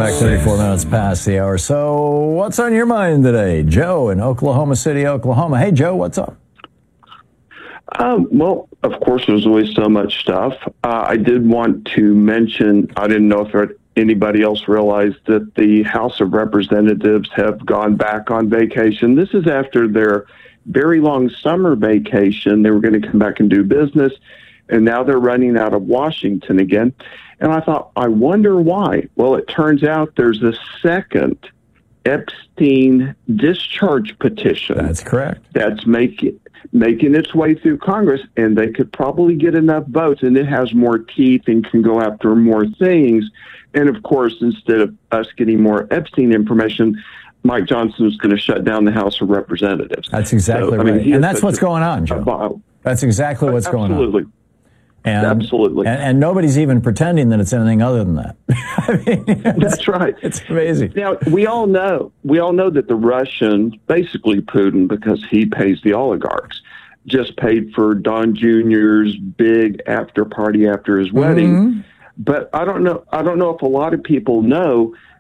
back, 34 minutes past the hour. So what's on your mind today? Joe in Oklahoma City, Oklahoma. Hey, Joe, what's up? Well, of course, there's always so much stuff. I did want to mention, I didn't know if anybody else realized that the House of Representatives have gone back on vacation. This is after their very long summer vacation. They were going to come back and do business, and now they're running out of Washington again. And I thought, I wonder why. Well, it turns out there's a second Epstein discharge petition. That's correct. That's making its way through Congress, and they could probably get enough votes, and it has more teeth and can go after more things. And, of course, instead of us getting more Epstein information, Mike Johnson is going to shut down the House of Representatives. That's exactly right. And that's what's going on, Joe. That's exactly what's going on. Absolutely. Absolutely. And nobody's even pretending that it's anything other than that. I mean, that's right. It's amazing. Now, we all know that the Russians, basically Putin, because he pays the oligarchs, just paid for Don Jr.'s big after party after his wedding. Mm-hmm. But I don't know if a lot of people know